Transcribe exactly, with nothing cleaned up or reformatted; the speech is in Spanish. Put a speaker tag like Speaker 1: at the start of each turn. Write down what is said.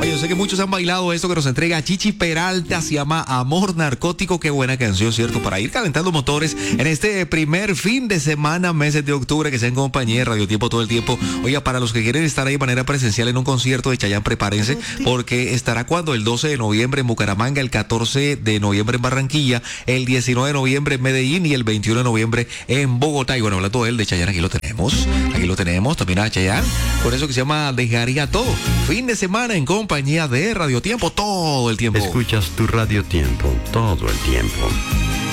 Speaker 1: Ay, yo sé que muchos han bailado esto que nos entrega Chichi Peralta, se llama Amor Narcótico. Qué buena canción, ¿cierto? Para ir calentando motores en este primer fin de semana, meses de octubre, que sea en compañía de Radio Tiempo todo el tiempo. Oiga, para los que quieren estar ahí de manera presencial en un concierto de Chayanne, prepárense, porque estará cuando el doce de noviembre en Bucaramanga, el catorce de noviembre en Barranquilla, el diecinueve de noviembre en Medellín y el veintiuno de noviembre en Bogotá. Y bueno, hablando de él, de Chayanne, aquí lo tenemos, aquí lo tenemos, también a Chayanne, con eso que se llama Dejaría Todo. Fin de semana en compañía de Radio Tiempo todo el tiempo.
Speaker 2: Escuchas tu Radio Tiempo todo el tiempo.